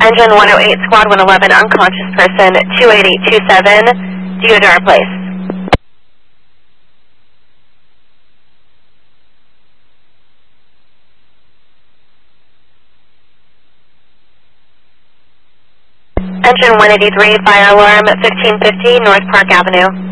Engine 108, Squad 111, unconscious person, 28827, Deodar Place. Engine 183, fire alarm, 1550, North Park Avenue.